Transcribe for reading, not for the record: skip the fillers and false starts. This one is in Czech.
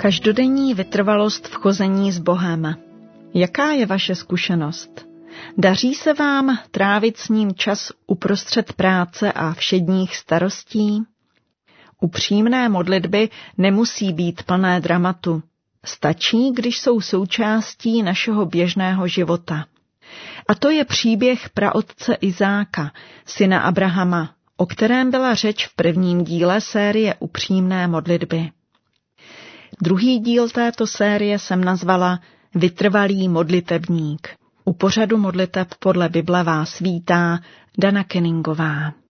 Každodenní vytrvalost v chození s Bohem. Jaká je vaše zkušenost? Daří se vám trávit s ním čas uprostřed práce a všedních starostí? Upřímné modlitby nemusí být plné dramatu. Stačí, když jsou součástí našeho běžného života. A to je příběh praotce Izáka, syna Abrahama, o kterém byla řeč v prvním díle série Upřímné modlitby. Druhý díl této série jsem nazvala Vytrvalý modlitebník. U pořadu modliteb podle Bible vás vítá Dana Kenningová.